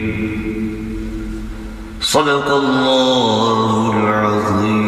Sadakallahul azim.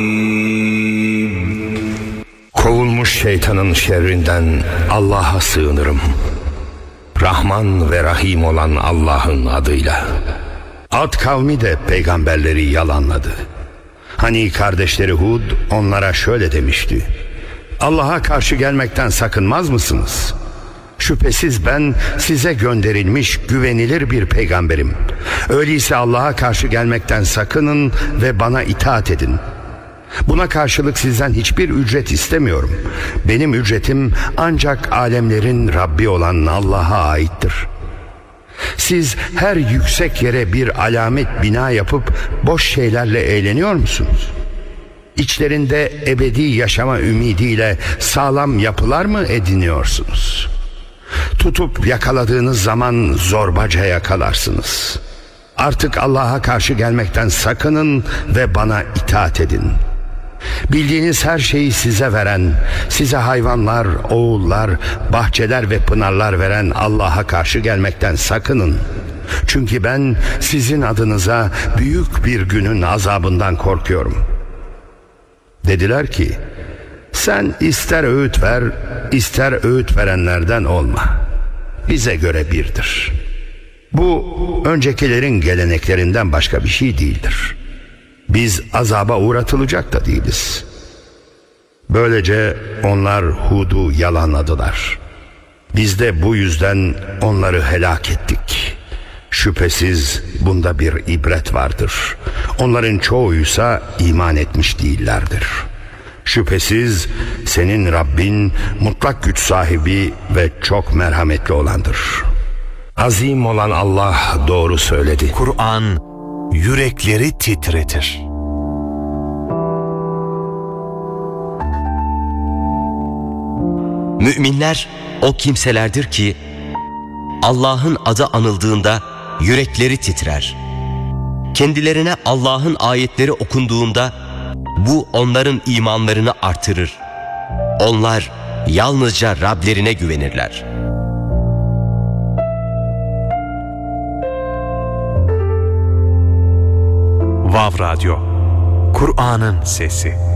Kovulmuş şeytanın şerrinden Allah'a sığınırım. Rahman ve Rahim olan Allah'ın adıyla. Ad kavmi de peygamberleri yalanladı. Hani kardeşleri Hud onlara şöyle demişti: Allah'a karşı gelmekten sakınmaz mısınız? Şüphesiz ben size gönderilmiş güvenilir bir peygamberim. Öyleyse Allah'a karşı gelmekten sakının ve bana itaat edin. Buna karşılık sizden hiçbir ücret istemiyorum. Benim ücretim ancak alemlerin Rabbi olan Allah'a aittir. Siz her yüksek yere bir alamet bina yapıp boş şeylerle eğleniyor musunuz? İçlerinde ebedi yaşama ümidiyle sağlam yapılar mı ediniyorsunuz? Tutup yakaladığınız zaman zorbaca yakalarsınız. Artık Allah'a karşı gelmekten sakının ve bana itaat edin. Bildiğiniz her şeyi size veren, size hayvanlar, oğullar, bahçeler ve pınarlar veren Allah'a karşı gelmekten sakının. Çünkü ben sizin adınıza büyük bir günün azabından korkuyorum. Dediler ki, sen ister öğüt ver, ister öğüt verenlerden olma. Bize göre birdir. Bu öncekilerin geleneklerinden başka bir şey değildir. Biz azaba uğratılacak da değiliz. Böylece onlar Hud'u yalanladılar. Biz de bu yüzden onları helak ettik. Şüphesiz bunda bir ibret vardır. Onların çoğuysa iman etmiş değillerdir. Şüphesiz senin Rabbin mutlak güç sahibi ve çok merhametli olandır. Azim olan Allah doğru söyledi. Kur'an yürekleri titretir. Müminler o kimselerdir ki Allah'ın adı anıldığında yürekleri titrer. Kendilerine Allah'ın ayetleri okunduğunda bu onların imanlarını artırır. Onlar yalnızca Rablerine güvenirler. Vav Radyo, Kur'an'ın sesi.